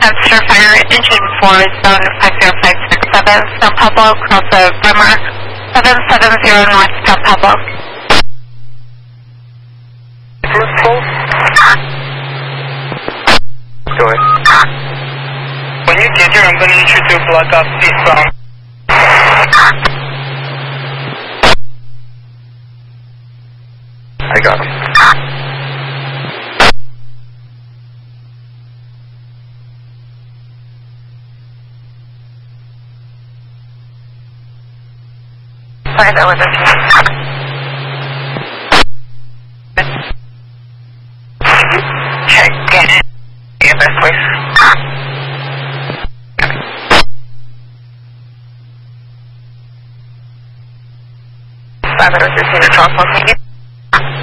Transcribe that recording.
Dumpster fire, engine 4, zone 50567, San Pablo, cross the Bremer, 770 North San Pablo. Go ahead. When you get here, I'm going to need you to block off eastbound. I got him. Sorry, that was it. Check again. Yeah, this place. 513 to 12 located.